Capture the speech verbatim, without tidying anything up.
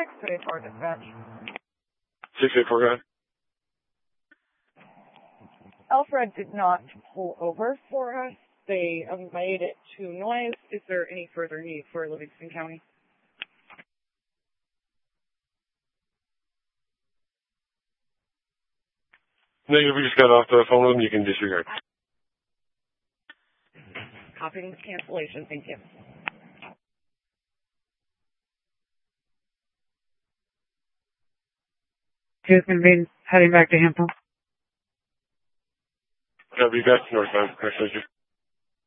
six eight four dispatch. six eight four, go ahead. Alfred did not pull over for us. They um, made it to noise. Is there any further need for Livingston County? Negative, we just got off the phone with them. You can disregard. Copying the cancellation. Thank you. Houston Maiden, heading back to Hampton. Copy, back to northbound. Next